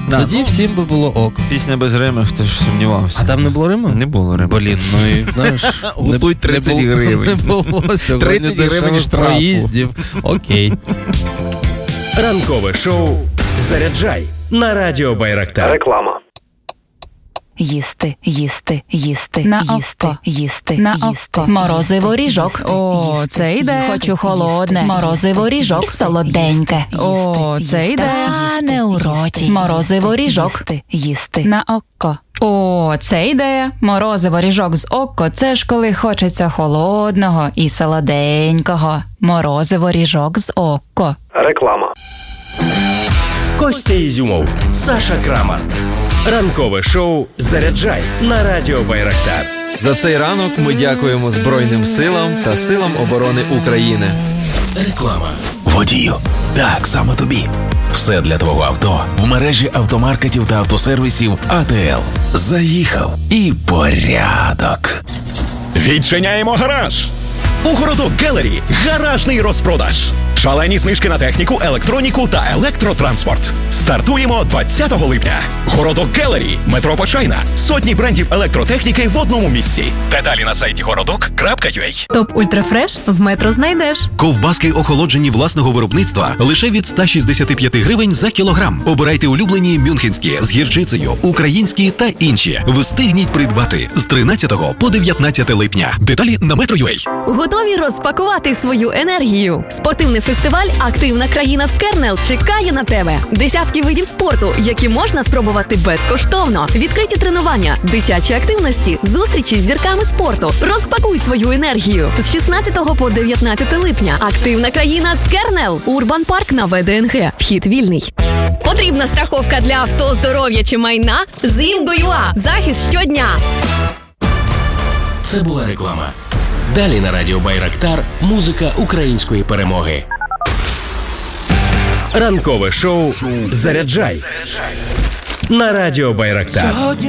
Тоді всім би було ок. Пісня без риму, хто ж сумнівався. А там не було риму? Не було риму. Блін, ну і, знаєш... Готуй 30 гривень. Не було сьогодні 30 гривень штрафу. проїздів. Окей. Ранкове шоу «Заряджай» на радіо Байрактар. Реклама. Їсти, їсти, їсти, На їсти, око. їсти, На їсти. око. Морозиво ріжок. О, Їсти, це ідея. їсти, хочу холодне. Морозиво ріжок. Солоденьке. О, це ідея. А не у роті. Морозиво ріжок. Їсти. На око. О, це ідея. Морозиво ріжок з око. Це ж коли хочеться холодного і солоденького. Морозиво ріжок з око. Реклама. Костя Ізюмов, Саша Крамар. Ранкове шоу «Заряджай» на радіо Байрактар. За цей ранок ми дякуємо Збройним силам та силам оборони України. Реклама. Водію, так, саме тобі. Все для твого авто в мережі автомаркетів та автосервісів АТЛ. Заїхав і порядок. Відчиняємо гараж! У Городок Гелері гаражний розпродаж. Шалені знижки на техніку, електроніку та електротранспорт. Стартуємо 20 липня. Городок Гелері, метро Почайна. Сотні брендів електротехніки в одному місці. Деталі на сайті городок.ua. Топ Ультрафреш в Метро знайдеш. Ковбаски охолоджені власного виробництва лише від 165 гривень за кілограм. Обирайте улюблені мюнхенські з гірчицею, українські та інші. Встигніть придбати з 13 по 19 липня. Деталі на Metro.ua. Готові розпакувати свою енергію? Спортивний фестиваль «Активна країна з Кернел» чекає на тебе. Десятки видів спорту, які можна спробувати безкоштовно. Відкриті тренування, дитячі активності, зустрічі з зірками спорту. Розпакуй свою енергію. З 16 по 19 липня. «Активна країна з Кернел». Урбан Парк на ВДНГ. Вхід вільний. Потрібна страховка для авто, здоров'я чи майна? З Інго.ua. Захист щодня. Це була реклама. Далі на радіо Байрактар музика української перемоги. Ранкове шоу «Заряджай» на радіо Байрактар.